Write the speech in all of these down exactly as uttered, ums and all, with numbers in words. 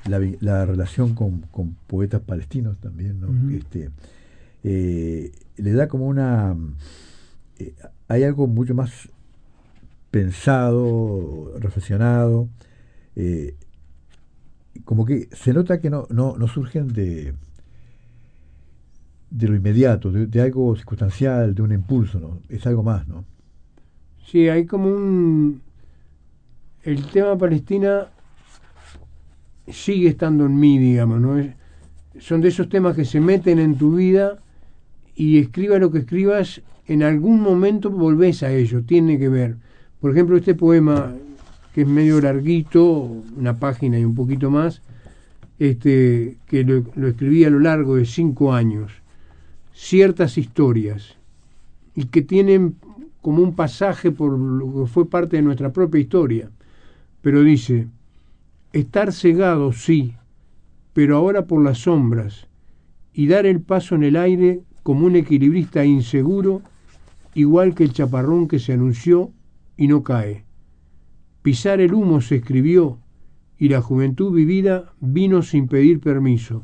la, la relación con, con poetas palestinos también, ¿no? Uh-huh. Este, eh, le da como una... Eh, hay algo mucho más pensado, reflexionado, eh, como que se nota que no, no, no surgen de, de lo inmediato, de, de algo circunstancial, de un impulso, ¿no? Es algo más, ¿no? Sí, hay como un... El tema Palestina sigue estando en mí, digamos, ¿no? Es, son de esos temas que se meten en tu vida y escriba lo que escribas, en algún momento volvés a ello, tiene que ver. Por ejemplo, este poema, que es medio larguito, una página y un poquito más, este, que lo, lo escribí a lo largo de cinco años, ciertas historias, y que tienen como un pasaje por lo que fue parte de nuestra propia historia. Pero dice, estar cegado, sí, pero ahora por las sombras, y dar el paso en el aire como un equilibrista inseguro, igual que el chaparrón que se anunció y no cae. Pisar el humo se escribió, y la juventud vivida vino sin pedir permiso.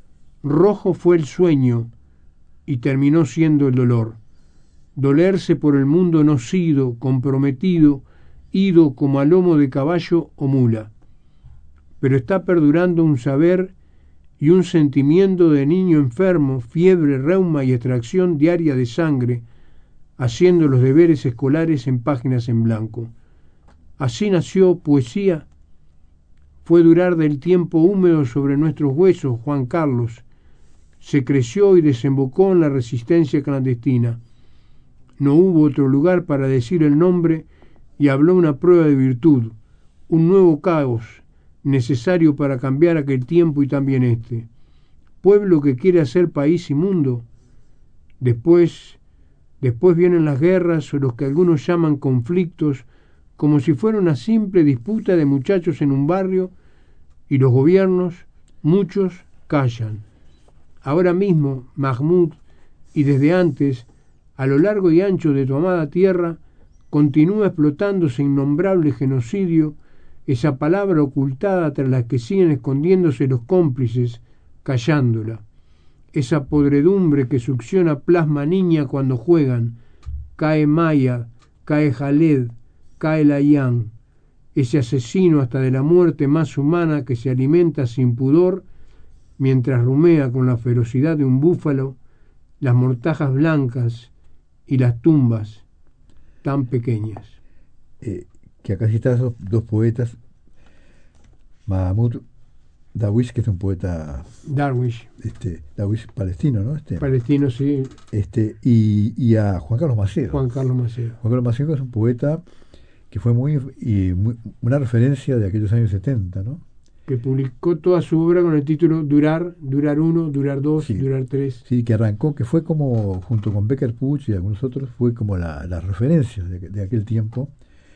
Rojo fue el sueño, y terminó siendo el dolor. Dolerse por el mundo no sido, comprometido, ido como a lomo de caballo o mula. Pero está perdurando un saber y un sentimiento de niño enfermo, fiebre, reuma y extracción diaria de sangre, haciendo los deberes escolares en páginas en blanco. Así nació poesía. Fue durar del tiempo húmedo sobre nuestros huesos, Juan Carlos. Se creció y desembocó en la resistencia clandestina. No hubo otro lugar para decir el nombre y habló una prueba de virtud, un nuevo caos, necesario para cambiar aquel tiempo y también este. Pueblo que quiere hacer país y mundo. Después, después vienen las guerras o los que algunos llaman conflictos, como si fuera una simple disputa de muchachos en un barrio, y los gobiernos, muchos, callan. Ahora mismo, Mahmoud, y desde antes, a lo largo y ancho de tu amada tierra, continúa explotándose innombrable genocidio, esa palabra ocultada tras la que siguen escondiéndose los cómplices, callándola. Esa podredumbre que succiona plasma niña cuando juegan. Cae Maya, cae Jaled, cae Layán. Ese asesino hasta de la muerte más humana que se alimenta sin pudor, mientras rumea con la ferocidad de un búfalo las mortajas blancas y las tumbas tan pequeñas. Eh, que acá citas dos, dos poetas, Mahmoud Darwish, que es un poeta Darwish, este, Darwish palestino, ¿no? Este, palestino, sí. este, y, y a Juan Carlos Macedo. Juan Carlos Macedo. Juan Carlos Macedo es un poeta que fue muy, y muy una referencia de aquellos años setenta, ¿no? Que publicó toda su obra con el título Durar, Durar uno, Durar dos, Sí, Durar tres. sí, que arrancó, que fue como, junto con Becker Puch y algunos otros, fue como la, la referencia de, de aquel tiempo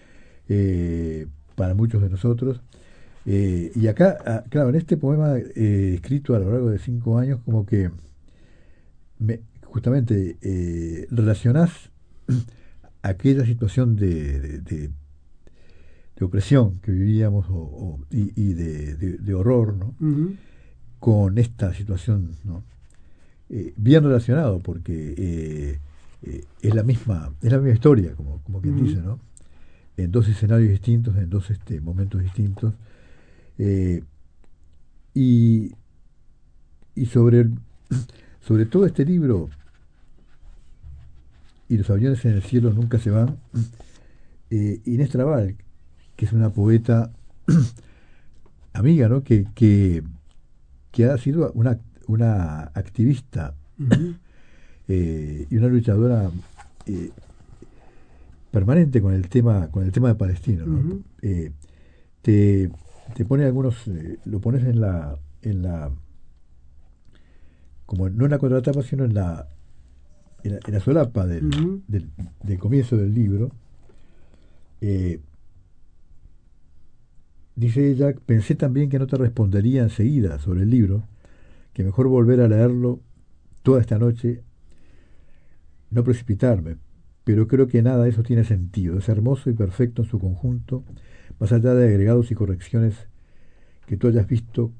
eh, para muchos de nosotros. Eh, y acá, ah, claro, en este poema eh, escrito a lo largo de cinco años, como que me, justamente eh, relacionás aquella situación de, de, de, de opresión que vivíamos o, o, y, y de, de, de horror, ¿no? Uh-huh. Con esta situación, ¿no? Eh, bien relacionado, porque eh, eh, es la misma es la misma historia, como, como quien Uh-huh. dice, ¿no? En dos escenarios distintos, en dos este, momentos distintos. Eh, y, y sobre el, sobre todo este libro y los aviones en el cielo nunca se van, eh, Inés Trabal, que es una poeta amiga, ¿no? que, que, que ha sido una, una activista Uh-huh. eh, y una luchadora eh, permanente con el tema con el tema de Palestina, ¿no? Uh-huh. eh, te, te pone algunos eh, lo pones en la en la como no en la contratapa sino en la en la, en la solapa del, Uh-huh. del, del comienzo del libro. eh, dice ella: pensé también que no te respondería enseguida sobre el libro, que mejor volver a leerlo toda esta noche, no precipitarme, pero creo que nada de eso tiene sentido. Es hermoso y perfecto en su conjunto, más allá de agregados y correcciones que tú hayas visto